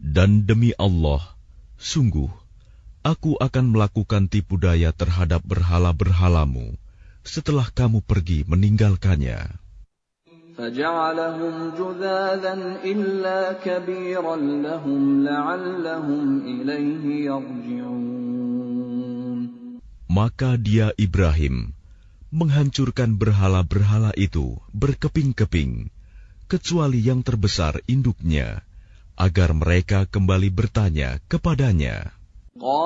Dan demi Allah, sungguh, aku akan melakukan tipu daya terhadap berhala-berhalamu setelah kamu pergi meninggalkannya. فَجَعَلَهُمْ جُذَاذًا إِلَّا كَبِيرًا لَهُمْ لَعَلَّهُمْ إِلَيْهِ يَرْجِعُونَ. Maka dia Ibrahim menghancurkan berhala-berhala itu berkeping-keping, kecuali yang terbesar induknya, agar mereka kembali bertanya kepadanya.